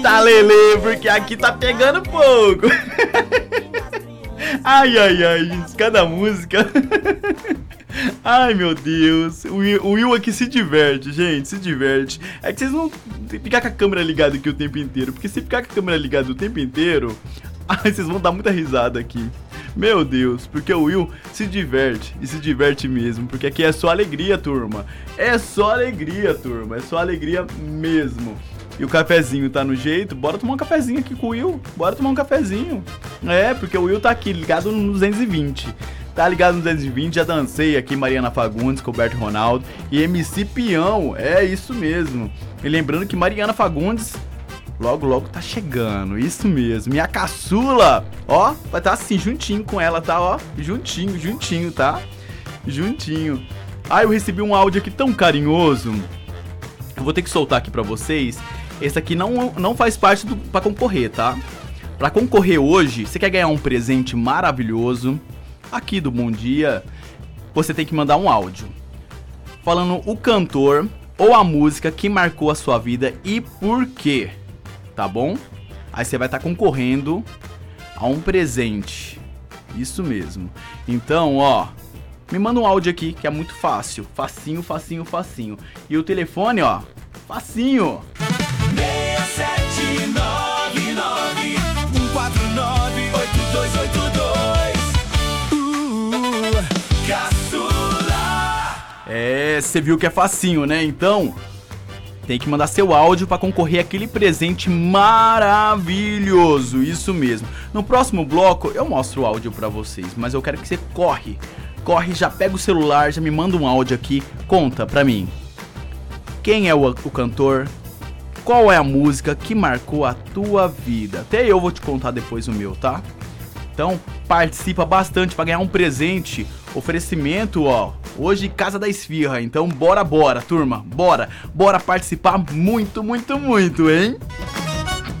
Eita, Lele, porque aqui tá pegando fogo. Ai, ai, ai, gente, cada música. Ai, meu Deus. O Will aqui se diverte, gente, se diverte. É que vocês não ficar com a câmera ligada aqui o tempo inteiro, porque se ficar com a câmera ligada o tempo inteiro, ai, vocês vão dar muita risada aqui. Meu Deus, porque o Will se diverte, e se diverte mesmo, porque aqui é só alegria, turma. É só alegria, turma, é só alegria mesmo. E o cafezinho tá no jeito, bora tomar um cafezinho aqui com o Will, bora tomar um cafezinho. É, porque o Will tá aqui ligado no 220. Tá ligado no 220, já dancei aqui Mariana Fagundes, Roberto Ronaldo e MC Peão, é isso mesmo. E lembrando que Mariana Fagundes logo, logo tá chegando, isso mesmo. Minha caçula, ó, vai estar assim, juntinho com ela, tá, ó, juntinho, juntinho, tá? Juntinho. Ah, eu recebi um áudio aqui tão carinhoso, eu vou ter que soltar aqui pra vocês. Esse aqui não faz parte pra concorrer, tá? Pra concorrer hoje, você quer ganhar um presente maravilhoso aqui do Bom Dia, você tem que mandar um áudio falando o cantor ou a música que marcou a sua vida e por quê, tá bom? Aí você vai estar concorrendo a um presente, isso mesmo. Então, ó, me manda um áudio aqui que é muito fácil, facinho, facinho, facinho. E o telefone, ó, facinho. 6799-149-8282 Caçula. É, você viu que é facinho, né? Então, tem que mandar seu áudio pra concorrer àquele presente maravilhoso, isso mesmo. No próximo bloco eu mostro o áudio pra vocês, mas eu quero que você corre, já pega o celular, já me manda um áudio aqui, conta pra mim. Quem é o cantor? Qual é a música que marcou a tua vida? Até eu vou te contar depois o meu, tá? Então, participa bastante pra ganhar um presente, oferecimento, ó. Hoje, Casa da Esfirra. Então, bora, turma. Bora participar muito, muito, muito, hein?